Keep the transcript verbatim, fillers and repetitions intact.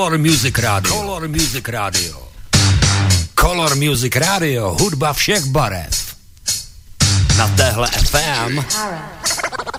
Color Music Radio. Color Music Radio. Color Music Radio. Hudba všech barev. Na téhle ef em